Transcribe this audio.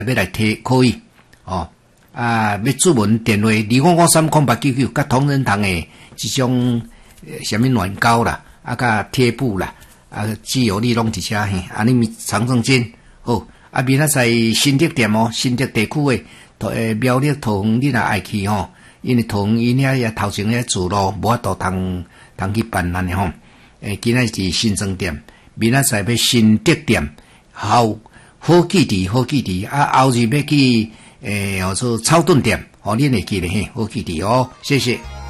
要来提可以哦。要注文电话255308999，甲同仁堂诶即种什么软膏啦，甲贴布啦，只有你拢一车嘿，你长生煎好。明仔载新竹店哦，新竹地区诶，苗栗桃园你若爱去吼，因为桃园因遐也头前遐住咯，无法度通去办咱诶吼。今仔是新庄店，明仔载要新竹店，好记伫，后日要去操顿店，恁会记咧嘿，好记伫哦，谢谢。